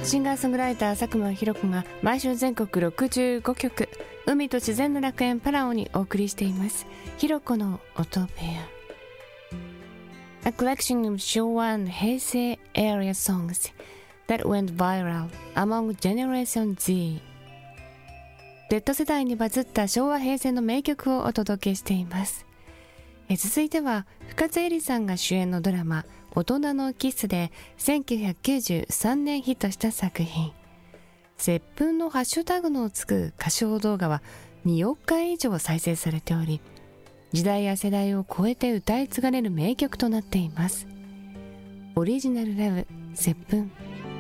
シンガーソングライター佐久間ひろ子が毎週全国65曲海と自然の楽園パラオにお送りしていますひろ子の音部屋。 A collection of 昭和 and 平成 area songs that went viral among Generation Z。 Z 世代にバズった昭和平成の名曲をお届けしています。続いては深津絵里さんが主演のドラマ大人のキスで1993年ヒットした作品。接吻のハッシュタグのつく歌唱動画は2億回以上再生されており、時代や世代を超えて歌い継がれる名曲となっています。オリジナルラブ接吻。